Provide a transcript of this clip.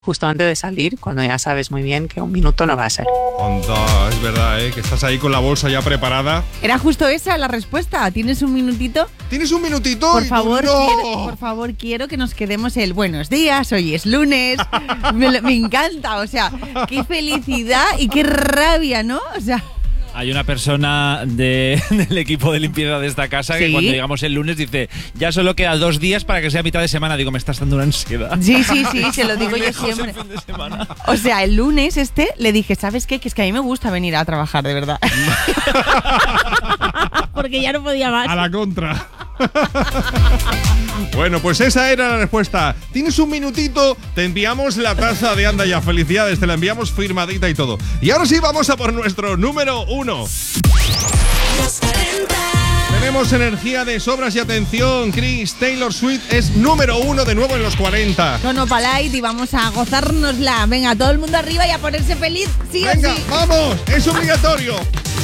justo antes de salir, cuando ya sabes muy bien que un minuto no va a ser. Onda, es verdad, que estás ahí con la bolsa ya preparada. Era justo esa la respuesta. ¿Tienes un minutito? ¿Tienes un minutito? Por favor, no. por favor, quiero que nos quedemos el buenos días, hoy es lunes. Me encanta, o sea, qué felicidad y qué rabia, ¿no? O sea... Hay una persona del equipo de limpieza de esta casa que cuando llegamos el lunes dice, ya solo quedan 2 días para que sea mitad de semana. Digo, me estás dando una ansiedad. Sí, se lo digo yo siempre. O sea, el lunes le dije, ¿sabes qué? Que es que a mí me gusta venir a trabajar, de verdad. Porque ya no podía más. A la contra. Bueno, pues esa era la respuesta. Tienes un minutito, te enviamos la taza de Anda Ya. Felicidades, te la enviamos firmadita y todo. Y ahora sí, vamos a por nuestro número 1. Tenemos energía de sobras y atención. Chris, Taylor Swift es número 1 de nuevo en los 40. Tono Palait y vamos a gozárnosla. Venga, todo el mundo arriba y a ponerse feliz. Sí Venga, o sí. vamos, es obligatorio.